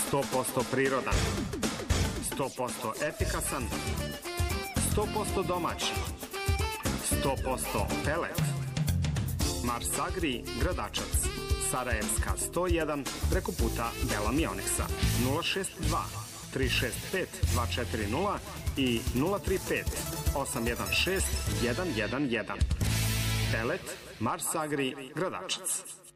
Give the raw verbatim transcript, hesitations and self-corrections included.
sto posto prirodan, sto posto efikasan, sto posto domaći, sto posto pelet. Mars Agri Gradačac, Sarajevska sto jedan, preko puta Bela Mioniksa. Nula šest dva tri šest pet dva četiri nula i nula tri pet osam jedan šest jedan jedan jedan. Pelet Mars Agri Gradačac.